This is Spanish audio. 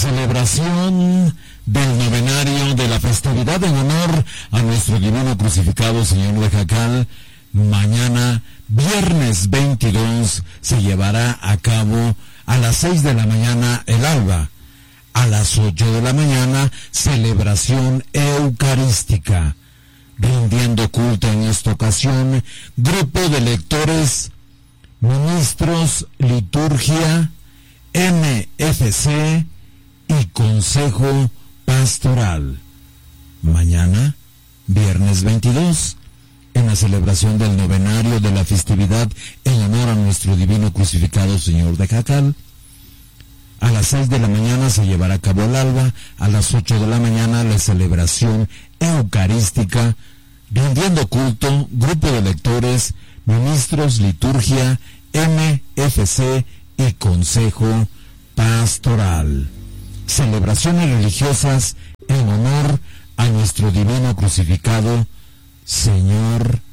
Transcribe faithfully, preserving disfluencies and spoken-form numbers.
celebración del novenario de la festividad en honor a nuestro divino crucificado Señor de Jacal, mañana, viernes veintidós, se llevará a cabo a las seis de la mañana el alba. A las ocho de la mañana, celebración eucarística. Rindiendo culto en esta ocasión, grupo de lectores, ministros, liturgia, M F C y consejo pastoral. Mañana, viernes veintidós, en la celebración del novenario de la festividad en honor a nuestro divino crucificado Señor de Jacal. A las seis de la mañana se llevará a cabo el alba, a las ocho de la mañana la celebración eucarística, rindiendo culto, grupo de lectores, ministros, liturgia, M F C y consejo pastoral. Celebraciones religiosas en honor a nuestro divino crucificado Señor